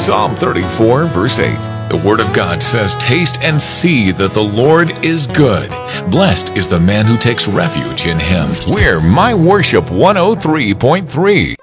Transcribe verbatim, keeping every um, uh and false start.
Psalm thirty-four, verse eight. The Word of God says, "Taste and see that the Lord is good. Blessed is the man who takes refuge in Him." We're My Worship one oh three point three.